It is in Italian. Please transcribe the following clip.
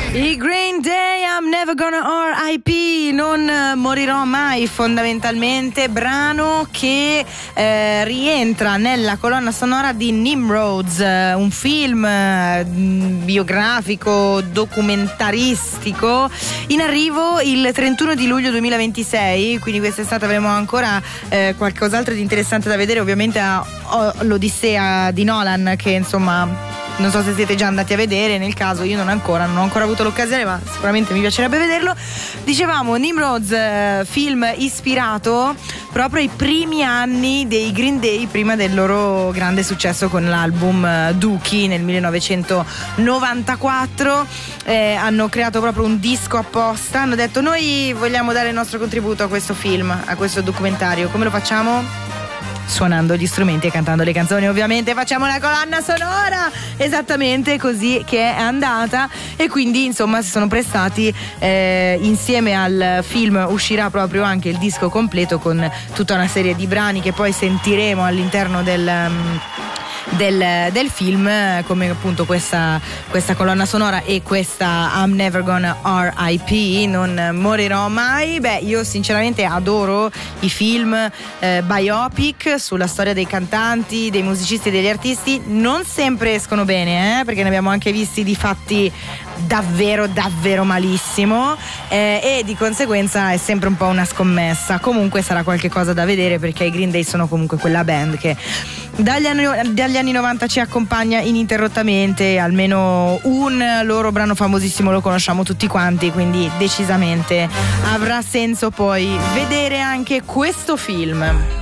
I Green Day, I'm Never Gonna R.I.P. Non morirò mai, fondamentalmente, brano che rientra nella colonna sonora di Nimrods, un film biografico, documentaristico, in arrivo il 31 di luglio 2026, quindi quest'estate avremo ancora qualcos'altro di interessante da vedere, ovviamente l'Odissea di Nolan, che insomma non so se siete già andati a vedere, nel caso io non ho ancora avuto l'occasione, ma sicuramente mi piacerebbe vederlo. Dicevamo, Nimrods, film ispirato proprio ai primi anni dei Green Day, prima del loro grande successo con l'album Dookie nel 1994. Hanno creato proprio un disco apposta, hanno detto: noi vogliamo dare il nostro contributo a questo film, a questo documentario. Come lo facciamo? Suonando gli strumenti e cantando le canzoni, ovviamente. Facciamo la colonna sonora, esattamente così che è andata, e quindi insomma si sono prestati, insieme al film uscirà proprio anche il disco completo con tutta una serie di brani che poi sentiremo all'interno del film, come appunto questa colonna sonora e questa I'm Never Gonna R.I.P. non morirò mai. Beh, io sinceramente adoro i film biopic sulla storia dei cantanti, dei musicisti e degli artisti. Non sempre escono bene, perché ne abbiamo anche visti di fatti davvero davvero malissimo, e di conseguenza è sempre un po' una scommessa. Comunque sarà qualche cosa da vedere, perché i Green Day sono comunque quella band che dagli anni 90 ci accompagna ininterrottamente. Almeno un loro brano famosissimo lo conosciamo tutti quanti, quindi decisamente avrà senso poi vedere anche questo film.